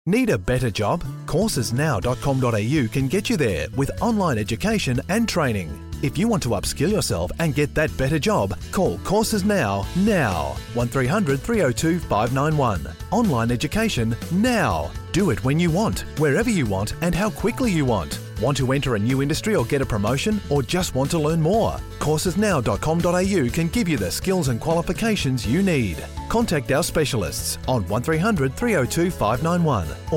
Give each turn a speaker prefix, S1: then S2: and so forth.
S1: Need a better job? Coursesnow.com.au can get you there with online education and training. If you want to upskill yourself and get that better job, call Courses Now. 1300 302 591. Online education now. Do it when you want, wherever you want, and how quickly you want. Want to enter a new industry or get a promotion, or just want to learn more? Coursesnow.com.au can give you the skills and qualifications you need. Contact our specialists on 1300 302 591